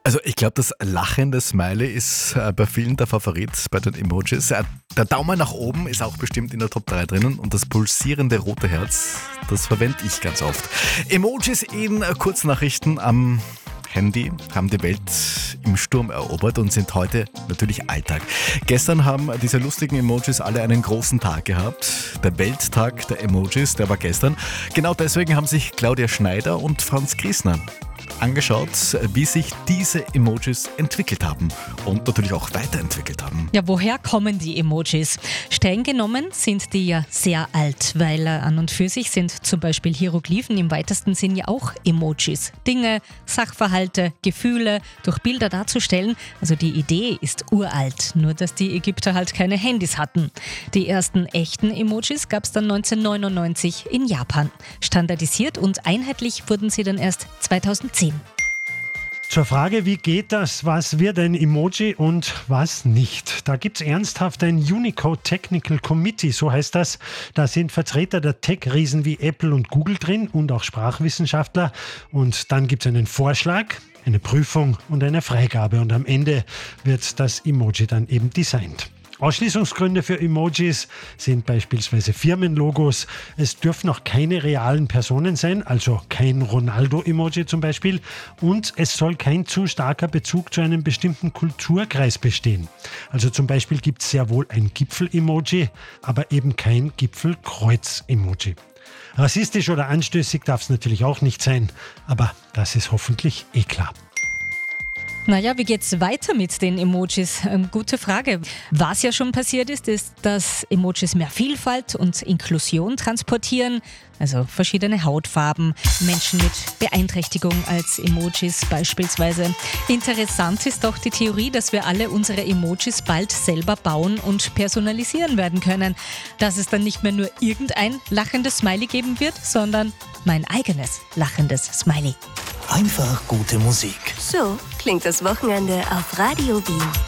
Also ich glaube, das lachende Smiley ist bei vielen der Favorit bei den Emojis. Der Daumen nach oben ist auch bestimmt in der Top 3 drinnen und das pulsierende rote Herz, das verwende ich ganz oft. Emojis in Kurznachrichten am Handy haben die Welt im Sturm erobert und sind heute natürlich Alltag. Gestern haben diese lustigen Emojis alle einen großen Tag gehabt. Der Welttag der Emojis, der war gestern. Genau deswegen haben sich Claudia Schneider und Franz Griesner angeschaut, wie sich diese Emojis entwickelt haben und natürlich auch weiterentwickelt haben. Ja, woher kommen die Emojis? Streng genommen sind die ja sehr alt, weil an und für sich sind zum Beispiel Hieroglyphen im weitesten Sinn ja auch Emojis. Dinge, Sachverhalte, Gefühle durch Bilder darzustellen. Also die Idee ist uralt, nur dass die Ägypter halt keine Handys hatten. Die ersten echten Emojis gab es dann 1999 in Japan. Standardisiert und einheitlich wurden sie dann erst 2010. Zur Frage, wie geht das, was wird ein Emoji und was nicht? Da gibt es ernsthaft ein Unicode Technical Committee, so heißt das. Da sind Vertreter der Tech-Riesen wie Apple und Google drin und auch Sprachwissenschaftler. Und dann gibt es einen Vorschlag, eine Prüfung und eine Freigabe. Und am Ende wird das Emoji dann eben designt. Ausschließungsgründe für Emojis sind beispielsweise Firmenlogos. Es dürfen auch keine realen Personen sein, also kein Ronaldo-Emoji zum Beispiel. Und es soll kein zu starker Bezug zu einem bestimmten Kulturkreis bestehen. Also zum Beispiel gibt es sehr wohl ein Gipfel-Emoji, aber eben kein Gipfelkreuz-Emoji. Rassistisch oder anstößig darf es natürlich auch nicht sein, aber das ist hoffentlich klar. Naja, wie geht's weiter mit den Emojis? Gute Frage. Was ja schon passiert ist, dass Emojis mehr Vielfalt und Inklusion transportieren. Also verschiedene Hautfarben, Menschen mit Beeinträchtigung als Emojis beispielsweise. Interessant ist auch die Theorie, dass wir alle unsere Emojis bald selber bauen und personalisieren werden können. Dass es dann nicht mehr nur irgendein lachendes Smiley geben wird, sondern mein eigenes lachendes Smiley. Einfach gute Musik. So klingt das Wochenende auf Radio Wien.